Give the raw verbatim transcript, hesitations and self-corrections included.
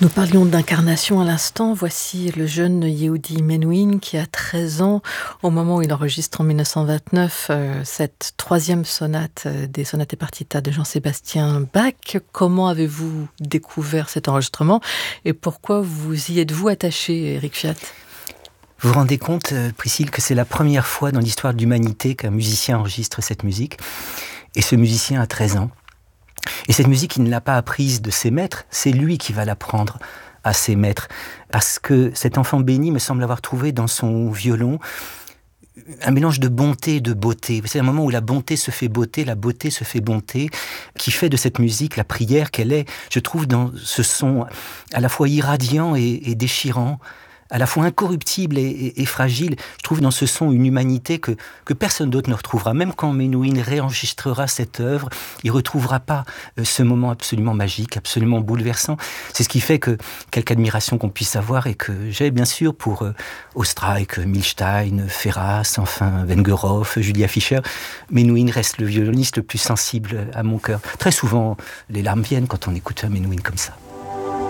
Nous parlions d'incarnation à l'instant. Voici le jeune Yehudi Menuhin qui a treize ans au moment où il enregistre en mille neuf cent vingt-neuf euh, cette troisième sonate euh, des sonates et partitas de Jean-Sébastien Bach. Comment avez-vous découvert cet enregistrement et pourquoi vous y êtes-vous attaché, Éric Fiat ? Vous vous rendez compte, Priscille, que c'est la première fois dans l'histoire de l'humanité qu'un musicien enregistre cette musique. Et ce musicien a treize ans. Et cette musique, il ne l'a pas apprise de ses maîtres, c'est lui qui va l'apprendre à ses maîtres. Parce que cet enfant béni me semble avoir trouvé dans son violon un mélange de bonté et de beauté. C'est un moment où la bonté se fait beauté, la beauté se fait bonté, qui fait de cette musique la prière qu'elle est. Je trouve dans ce son à la fois irradiant et, et déchirant, à la fois incorruptible et, et, et fragile. Je trouve dans ce son une humanité que, que personne d'autre ne retrouvera. Même quand Menuhin réenregistrera cette œuvre, il ne retrouvera pas euh, ce moment absolument magique, absolument bouleversant. C'est ce qui fait que, quelque admiration qu'on puisse avoir et que j'ai bien sûr pour euh, Oestreich, Milstein, Ferras, enfin Wengerhoff, Julia Fischer. Menuhin reste le violoniste le plus sensible à mon cœur. Très souvent, les larmes viennent quand on écoute un Menuhin comme ça.